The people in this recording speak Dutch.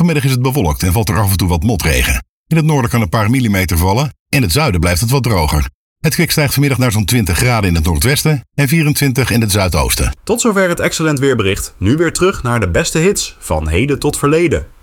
Vanmiddag is het bewolkt en valt er af en toe wat motregen. In het noorden kan een paar millimeter vallen. In het zuiden blijft het wat droger. Het kwik stijgt vanmiddag naar zo'n 20 graden in het noordwesten en 24 in het zuidoosten. Tot zover het Excellent Weerbericht. Nu weer terug naar de beste hits van heden tot verleden.